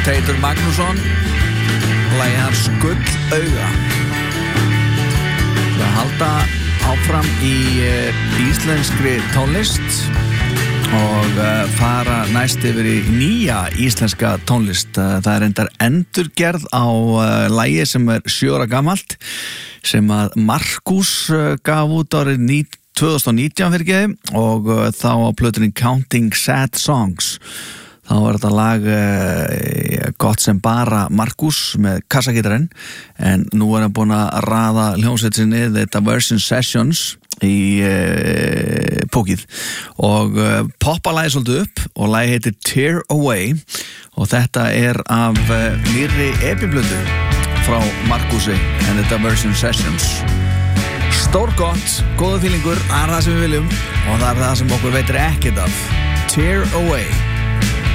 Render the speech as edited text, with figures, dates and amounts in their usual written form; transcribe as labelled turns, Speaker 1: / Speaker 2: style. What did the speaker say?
Speaker 1: Teitur Magnússon, lagið hans Gull auga. Það halda áfram í íslenskri tónlist og fara næst yfir í nýja íslenska tónlist. Það er endar endurgerð á lagi sem er 7 ára gamalt sem að Markus gaf út árið 2019 fyrir geði og þá á plötunni Counting Sad Songs. Þá var þetta lag gott sem bara Markus með kassagítarinn en nú er hann búinn að raða hljómsveit sinni The Diversion Sessions í pókið og poppa lagið svolítið upp og lagið heitir Tear Away og þetta er af nýrri epiplötu frá Markusi and The Diversion Sessions. Stórgott, góða fílingur, það er það sem við viljum og það er það sem okkur veitir ekkert af. Tear Away.